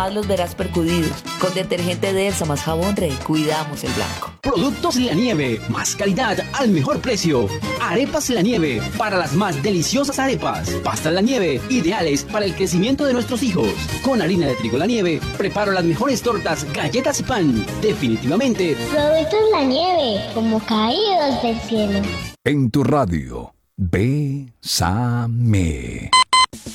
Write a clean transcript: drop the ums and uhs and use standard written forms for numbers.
los verás percudidos. Con detergente de Elsa más jabón Rey, cuidamos el blanco. Productos La Nieve, más calidad al mejor precio. Arepas La Nieve, para las más deliciosas arepas. Pastas La Nieve, ideales para el crecimiento de nuestros hijos. Con harina de trigo La Nieve, preparo las mejores tortas, galletas y pan. Definitivamente. Productos La Nieve, como caídos del cielo. En tu radio, Bésame.